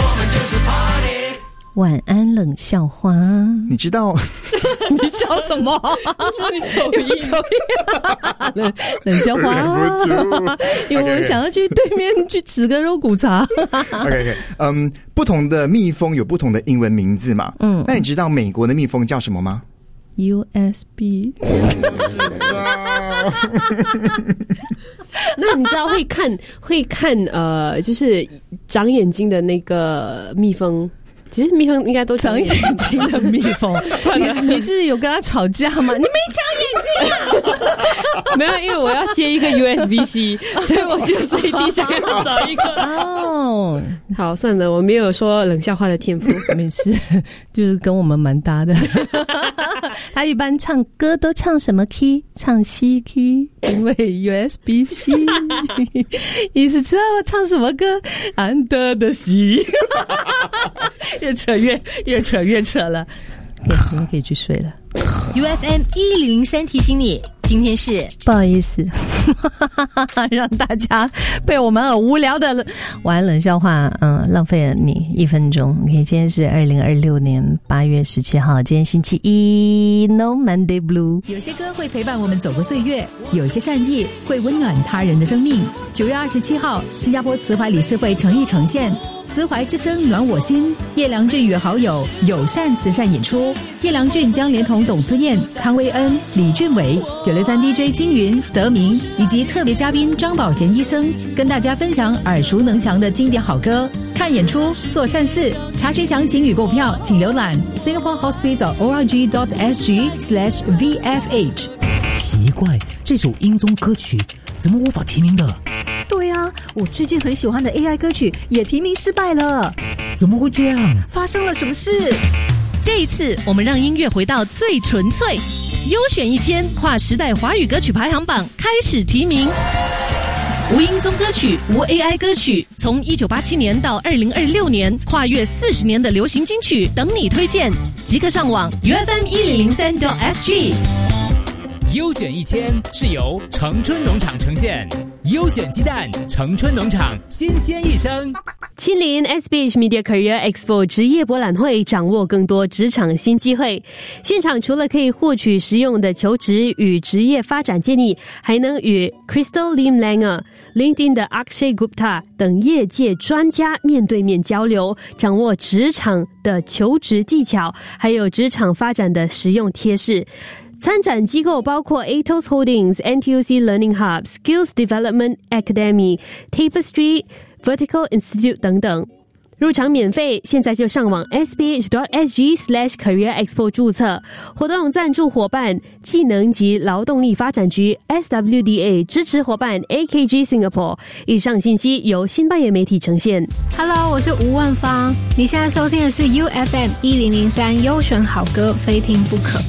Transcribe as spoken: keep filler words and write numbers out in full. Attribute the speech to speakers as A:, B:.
A: 我们就是 Party。
B: 晚安冷笑话，
C: 你知道
B: 你笑什么？
D: 你走音，
B: 冷冷笑话，因为我想要去对面去吃个肉骨茶。
C: OK OK， 嗯，不同的蜜蜂有不同的英文名字嘛？嗯，那你知道美国的蜜蜂叫什么吗
B: ？U S B。
D: 那你知道会看会看呃，就是长眼睛的那个蜜蜂？其实蜜蜂应该都
B: 长眼睛的蜜蜂。算了，你是有跟他吵架吗？你没长眼睛啊？
D: 没有，因为我要接一个 U S B C， 所以我就随地想要找一个。
B: 哦，
D: 好，算了，我没有说冷笑话的天赋，
B: 没事，就是跟我们蛮搭的。他一般唱歌都唱什么 key？ 唱 C key， 因为 U S B C。你是知道我唱什么歌？安德的西。越扯越越扯越扯了，可以，今天可以去睡了。
E: U F M 一零零三提醒你，今天是
B: 不好意思，让大家被我们很无聊的玩冷笑话，嗯，浪费了你一分钟。OK， 今天是二零二六年八月十七号，今天星期一 ，No Monday Blue。
E: 有些歌会陪伴我们走过岁月，有些善意会温暖他人的生命。九月二十七号，新加坡慈怀理事会诚意呈现。慈怀之声暖我心，叶良俊与好友友善慈善演出。叶良俊将连同董姿燕、康威恩、李俊伟、九六三 D J 金云、德明以及特别嘉宾张宝贤医生，跟大家分享耳熟能详的经典好歌。看演出，做善事。查询详情与购票，请浏览 singapore hospice dot org dot s g slash v f h。
F: 奇怪，这首英宗歌曲怎么无法提名的？
G: 对啊，我最近很喜欢的 A I 歌曲也提名失败了。
F: 怎么会这样？
G: 发生了什么事？
B: 这一次我们让音乐回到最纯粹，优选一千跨时代华语歌曲排行榜开始提名。无音宗歌曲，无 A I 歌曲，从一九八七年到二零二六年，跨越四十年的流行金曲等你推荐，即刻上网 U F M 一零零三 dot S G。
H: 优选一千是由城春农场呈现，优选鸡蛋，城春农场新鲜一生。
D: 亲临 S B H Media Career Expo 职业博览会，掌握更多职场新机会。现场除了可以获取实用的求职与职业发展建议，还能与 Crystal Lim Langer、LinkedIn 的 Akshay Gupta 等业界专家面对面交流，掌握职场的求职技巧，还有职场发展的实用贴士。参展机构包括 Atos Holdings、N T U C Learning Hub、Skills Development Academy、Tapestry、Vertical Institute 等等。入场免费，现在就上网 s b h dot s g slash career expo 注册。活动赞助伙伴技能及劳动力发展局 S W D A 支持伙伴 A K G Singapore。以上信息由新巴业媒体呈现。
I: Hello， 我是吴万芳，你现在收听的是 U F M 一零零三优选好歌，非听不可。